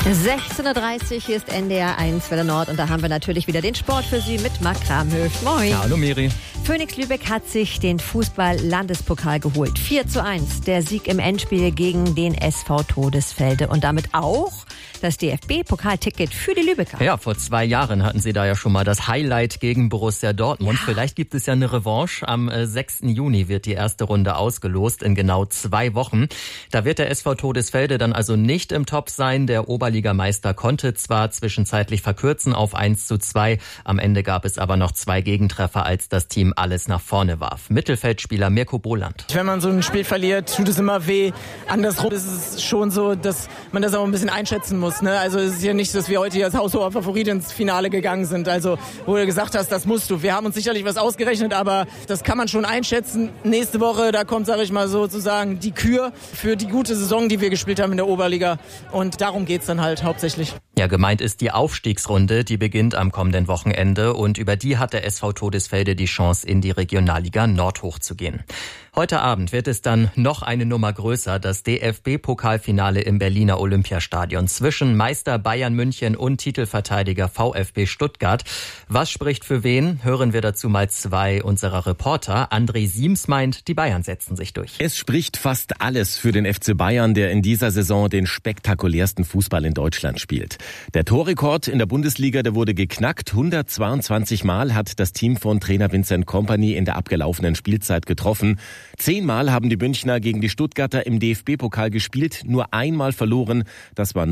16.30 Uhr, hier ist NDR 1 Welle Nord und da haben wir natürlich wieder den Sport für Sie mit Marc Kramhöft. Moin. Ja, hallo Miri. Phoenix Lübeck hat sich den Fußball-Landespokal geholt. 4:1, der Sieg im Endspiel gegen den SV Todesfelde und damit auch das DFB-Pokalticket für die Lübecker. Ja, vor 2 Jahren hatten sie da ja schon mal das Highlight gegen Borussia Dortmund. Ja. Vielleicht gibt es ja eine Revanche. Am 6. Juni wird die erste Runde ausgelost in genau 2 Wochen. Da wird der SV Todesfelde dann also nicht im Top sein. Der Oberligameister konnte zwar zwischenzeitlich verkürzen auf 1:2. Am Ende gab es aber noch 2 Gegentreffer, als das Team alles nach vorne warf. Mittelfeldspieler Mirko Boland. Wenn man so ein Spiel verliert, tut es immer weh. Andersrum ist es schon so, dass man das auch ein bisschen einschätzen muss. Ne? Also es ist ja nicht so, dass wir heute als haushoher Favorit ins Finale gegangen sind. Also wo du gesagt hast, das musst du. Wir haben uns sicherlich was ausgerechnet, aber das kann man schon einschätzen. Nächste Woche, da kommt, sage ich mal sozusagen, die Kür für die gute Saison, die wir gespielt haben in der Oberliga. Und darum geht's dann halt hauptsächlich. Ja, gemeint ist die Aufstiegsrunde, die beginnt am kommenden Wochenende und über die hat der SV Todesfelde die Chance, in die Regionalliga Nord hochzugehen. Heute Abend wird es dann noch eine Nummer größer, das DFB-Pokalfinale im Berliner Olympiastadion zwischen Meister Bayern München und Titelverteidiger VfB Stuttgart. Was spricht für wen? Hören wir dazu mal 2 unserer Reporter. André Siems meint, die Bayern setzen sich durch. Es spricht fast alles für den FC Bayern, der in dieser Saison den spektakulärsten Fußball in Deutschland spielt. Der Torrekord in der Bundesliga, der wurde geknackt. 122 Mal hat das Team von Trainer Vincent Kompany in der abgelaufenen Spielzeit getroffen. 10 Mal haben die Münchner gegen die Stuttgarter im DFB-Pokal gespielt, nur einmal verloren. Das war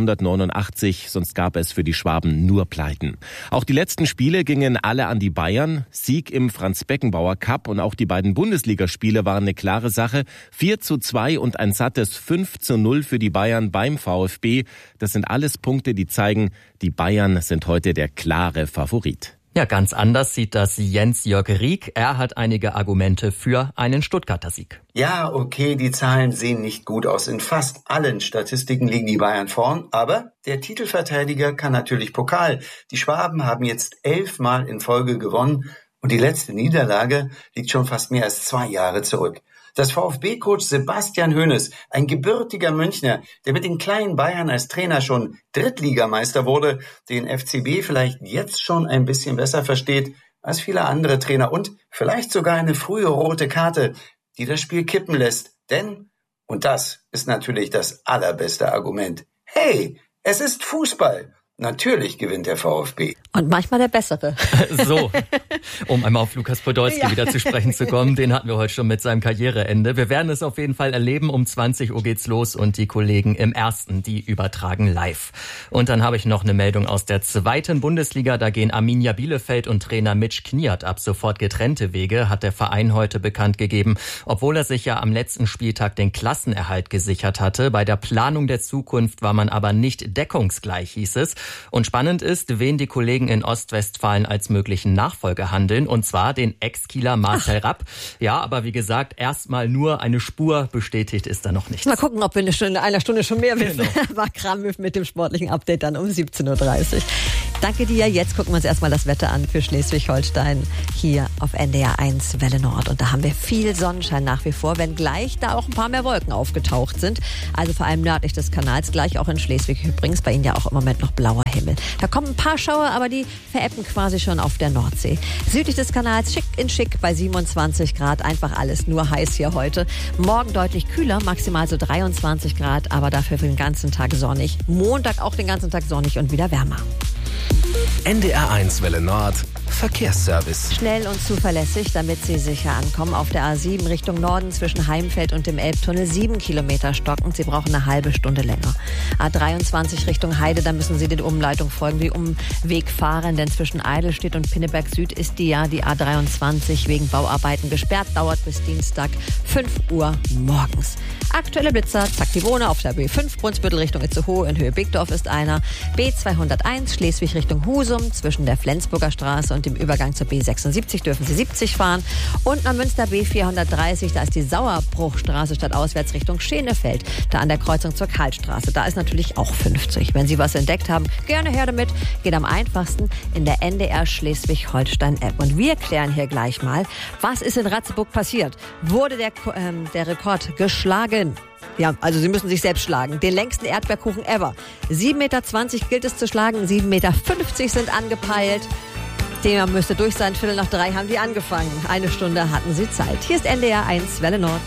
1989, sonst gab es für die Schwaben nur Pleiten. Auch die letzten Spiele gingen alle an die Bayern. Sieg im Franz-Beckenbauer-Cup und auch die beiden Bundesligaspiele waren eine klare Sache. 4:2 und ein sattes 5:0 für die Bayern beim VfB. Das sind alles Punkte, die zeigen, die Bayern sind heute der klare Favorit. Ja, ganz anders sieht das Jens-Jörg Rieck. Er hat einige Argumente für einen Stuttgarter Sieg. Ja, okay, die Zahlen sehen nicht gut aus. In fast allen Statistiken liegen die Bayern vorn, aber der Titelverteidiger kann natürlich Pokal. Die Schwaben haben jetzt 11 Mal in Folge gewonnen und die letzte Niederlage liegt schon fast mehr als 2 Jahre zurück. Das VfB-Coach Sebastian Hoeneß, ein gebürtiger Münchner, der mit den kleinen Bayern als Trainer schon Drittligameister wurde, den FCB vielleicht jetzt schon ein bisschen besser versteht als viele andere Trainer und vielleicht sogar eine frühe rote Karte, die das Spiel kippen lässt. Denn, und das ist natürlich das allerbeste Argument, hey, es ist Fußball. Natürlich gewinnt der VfB. Und manchmal der Bessere. So, um einmal auf Lukas Podolski wieder zu sprechen zu kommen, den hatten wir heute schon mit seinem Karriereende. Wir werden es auf jeden Fall erleben. Um 20 Uhr geht's los und die Kollegen im Ersten, die übertragen live. Und dann habe ich noch eine Meldung aus der 2. Bundesliga. Da gehen Arminia Bielefeld und Trainer Mitch Kniat ab sofort getrennte Wege, hat der Verein heute bekannt gegeben. Obwohl er sich ja am letzten Spieltag den Klassenerhalt gesichert hatte. Bei der Planung der Zukunft war man aber nicht deckungsgleich, hieß es. Und spannend ist, wen die Kollegen in Ostwestfalen als möglichen Nachfolger handeln, und zwar den Ex-Kieler Marcel Rapp. Ja, aber wie gesagt, erstmal nur eine Spur, bestätigt ist da noch nichts. Mal gucken, ob wir in einer Stunde schon mehr wissen. Genau. Marc Kramhöft mit dem sportlichen Update dann um 17.30 Uhr. Danke dir. Jetzt gucken wir uns erstmal das Wetter an für Schleswig-Holstein hier auf NDR 1 Welle Nord. Und da haben wir viel Sonnenschein nach wie vor, wenngleich da auch ein paar mehr Wolken aufgetaucht sind. Also vor allem nördlich des Kanals, gleich auch in Schleswig übrigens. Bei Ihnen ja auch im Moment noch blauer Himmel. Da kommen ein paar Schauer, aber die verebben quasi schon auf der Nordsee. Südlich des Kanals schick in schick bei 27 Grad. Einfach alles nur heiß hier heute. Morgen deutlich kühler, maximal so 23 Grad, aber dafür für den ganzen Tag sonnig. Montag auch den ganzen Tag sonnig und wieder wärmer. NDR 1 Welle Nord, Verkehrsservice. Schnell und zuverlässig, damit Sie sicher ankommen. Auf der A7 Richtung Norden zwischen Heimfeld und dem Elbtunnel 7 Kilometer stockend. Sie brauchen eine halbe Stunde länger. A23 Richtung Heide, da müssen Sie den Umleitung folgen, die Umweg fahren, denn zwischen Eidelstedt und Pinneberg Süd ist die A23 wegen Bauarbeiten gesperrt. Dauert bis Dienstag 5 Uhr morgens. Aktuelle Blitzer, zack, die Wohne auf der B5 Brunsbüttel Richtung Itzehoe in Höhe Bigdorf ist einer. B201 Schleswig Richtung Husum zwischen der Flensburger Straße und dem dem Übergang zur B76 dürfen Sie 70 fahren. Und am Münster B430, da ist die Sauerbruchstraße statt auswärts Richtung Schenefeld, da an der Kreuzung zur Karlstraße. Da ist natürlich auch 50. Wenn Sie was entdeckt haben, gerne her damit. Geht am einfachsten in der NDR Schleswig-Holstein-App. Und wir klären hier gleich mal, was ist in Ratzeburg passiert? Wurde der Rekord geschlagen? Ja, also Sie müssen sich selbst schlagen. Den längsten Erdbeerkuchen ever. 7,20 Meter gilt es zu schlagen, 7,50 Meter sind angepeilt. Der müsste durch sein, 2:45 haben die angefangen. 1 Stunde hatten Sie Zeit. Hier ist NDR 1 Welle Nord.